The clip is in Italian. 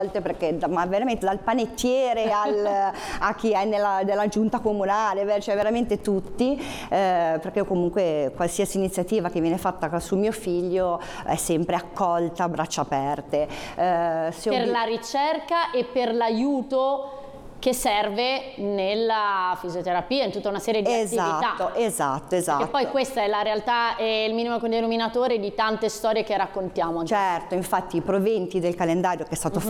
perché ma veramente dal panettiere a chi è della giunta comunale, cioè veramente tutti, perché comunque qualsiasi iniziativa che viene fatta su mio figlio è sempre accolta a braccia aperte. Per la ricerca e per l'aiuto che serve nella fisioterapia, in tutta una serie di attività. Esatto. E poi questa è la realtà e il minimo denominatore di tante storie che raccontiamo. Certo, infatti i proventi del calendario che è stato